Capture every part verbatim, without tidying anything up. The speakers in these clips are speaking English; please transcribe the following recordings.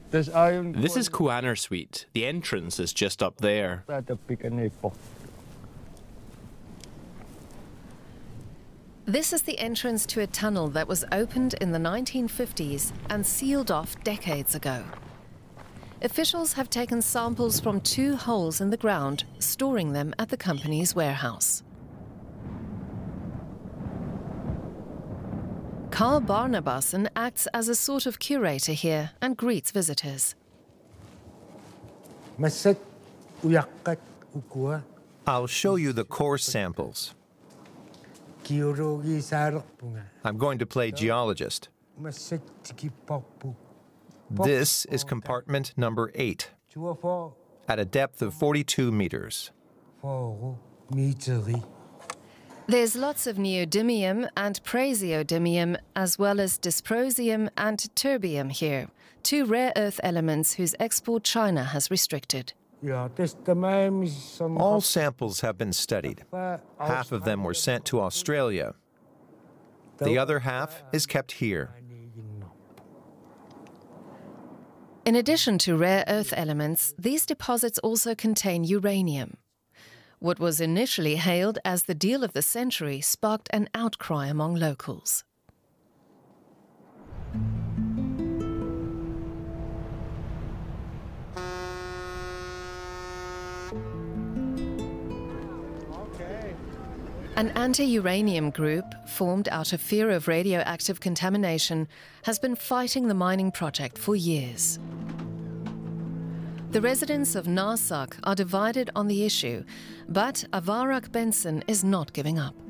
This is Kuannersuit. The entrance is just up there. This is the entrance to a tunnel that was opened in the nineteen fifties and sealed off decades ago. Officials have taken samples from two holes in the ground, storing them at the company's warehouse. Carl Barnabassen acts as a sort of curator here and greets visitors. I'll show you the core samples. I'm going to play geologist. This is compartment number eight, at a depth of forty-two meters. There's lots of neodymium and praseodymium, as well as dysprosium and terbium here, two rare earth elements whose export China has restricted. All samples have been studied. Half of them were sent to Australia. The other half is kept here. In addition to rare earth elements, these deposits also contain uranium. What was initially hailed as the deal of the century sparked an outcry among locals. An anti-uranium group, formed out of fear of radioactive contamination, has been fighting the mining project for years. The residents of Narsaq are divided on the issue, but Avarak Benson is not giving up.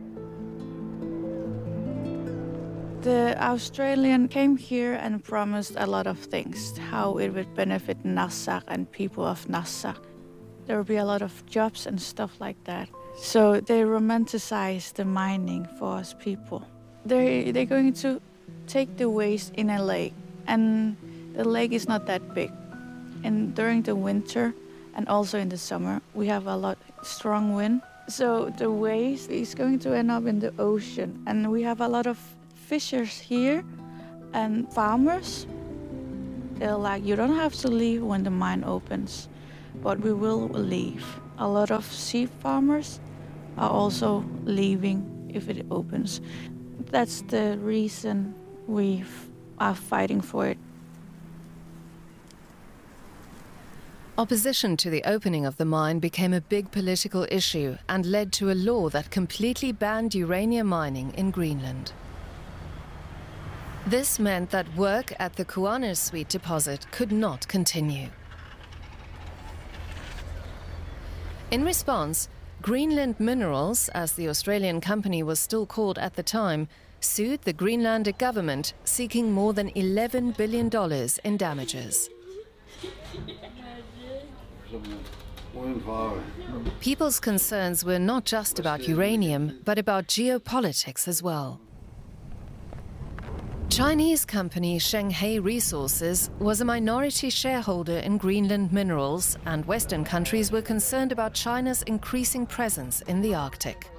The Australian came here and promised a lot of things, how it would benefit Narsaq and people of Narsaq. There would be a lot of jobs and stuff like that. So they romanticize the mining for us people. They're, they're going to take the waste in a lake, and the lake is not that big. And during the winter and also in the summer, we have a lot strong wind. So the waste is going to end up in the ocean. And we have a lot of fishers here and farmers. They're like, you don't have to leave when the mine opens, but we will leave. A lot of sheep farmers are also leaving if it opens. That's the reason we are fighting for it. Opposition to the opening of the mine became a big political issue and led to a law that completely banned uranium mining in Greenland. This meant that work at the Kuannersuit deposit could not continue. In response, Greenland Minerals, as the Australian company was still called at the time, sued the Greenlandic government, seeking more than eleven billion dollars in damages. People's concerns were not just about uranium, but about geopolitics as well. Chinese company Shenghai Resources was a minority shareholder in Greenland Minerals, and Western countries were concerned about China's increasing presence in the Arctic.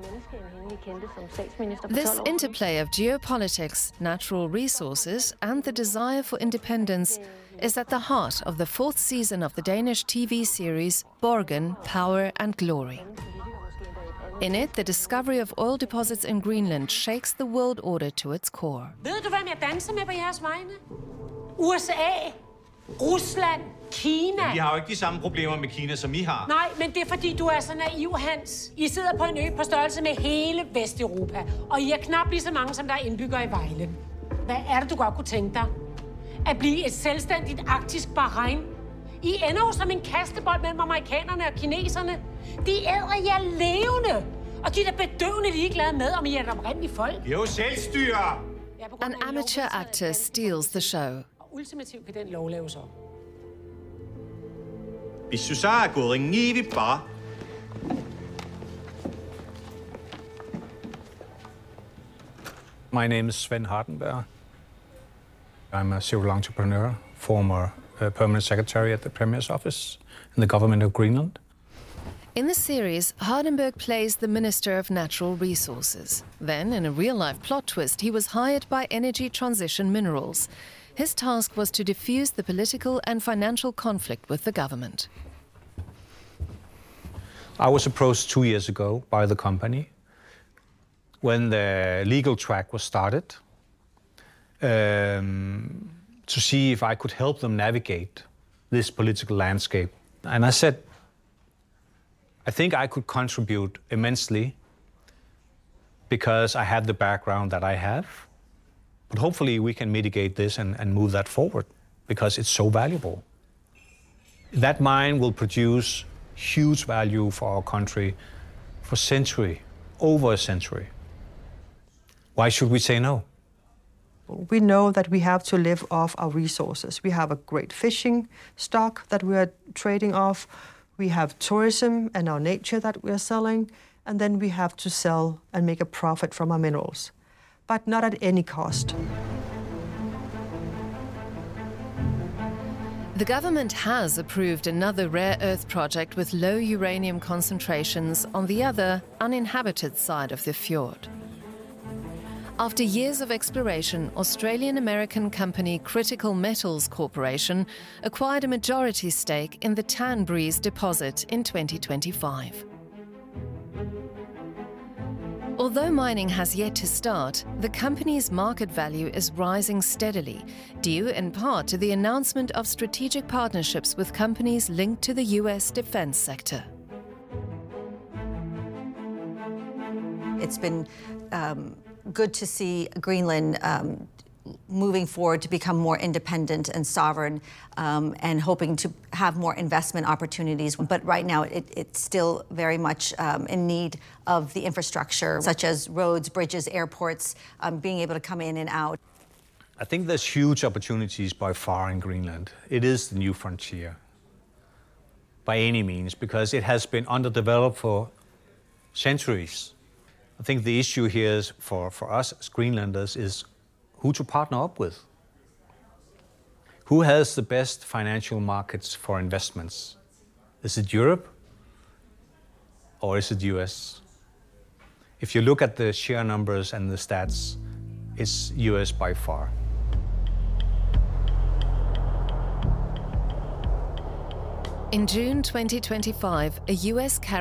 This interplay of geopolitics, natural resources, and the desire for independence is at the heart of the fourth season of the Danish T V series Borgen, Power and Glory. In it, the discovery of oil deposits in Greenland shakes the world order to its core. Ved du, hvem jeg danser med på jeres vegne? U S A, Rusland, Kina. Vi har jo ikke de samme problemer med Kina, som I har. Nej, men det er fordi, du er så naiv, Hans. I sidder på en ø på størrelse med hele Vesteuropa, og I er knap lige så mange, som der er indbyggere i Vejle. Hvad er det, du godt kunne tænke dig? At blive et selvstændigt arktisk Bahrain? I ender jo som en kastebold mellem amerikanerne og kineserne. De æder jer levende, og de er bedøvende ligeglade med, om I er et oprindeligt folk. Jo, selvstyre! An amateur actor steals the show. Ultimativt kan den lov laves om. Hvis du så er gået, ringen i, vi bare. My name is Sven Hardenberg. I'm a serial entrepreneur, former uh, permanent secretary at the Premier's office in the government of Greenland. In the series, Hardenberg plays the Minister of Natural Resources. Then, in a real-life plot twist, he was hired by Energy Transition Minerals. His task was to defuse the political and financial conflict with the government. I was approached two years ago by the company when the legal track was started um, to see if I could help them navigate this political landscape. And I said, I think I could contribute immensely because I have the background that I have. But hopefully we can mitigate this and, and move that forward because it's so valuable. That mine will produce huge value for our country for a century, over a century. Why should we say no? We know that we have to live off our resources. We have a great fishing stock that we are trading off. We have tourism and our nature that we are selling. And then we have to sell and make a profit from our minerals, but not at any cost. The government has approved another rare earth project with low uranium concentrations on the other, uninhabited side of the fjord. After years of exploration, Australian-American company Critical Metals Corporation acquired a majority stake in the Tanbreeze deposit in twenty twenty-five. Although mining has yet to start, the company's market value is rising steadily, due in part to the announcement of strategic partnerships with companies linked to the U S defense sector. It's been um, good to see Greenland um, moving forward to become more independent and sovereign um, and hoping to have more investment opportunities. But right now, it, it's still very much um, in need of the infrastructure, such as roads, bridges, airports, um, being able to come in and out. I think there's huge opportunities by far in Greenland. It is the new frontier, by any means, because it has been underdeveloped for centuries. I think the issue here is for, for us as Greenlanders is who to partner up with. Who has the best financial markets for investments? Is it Europe or is it U S? If you look at the share numbers and the stats, it's U S by far. In June twenty twenty-five, a U S carrier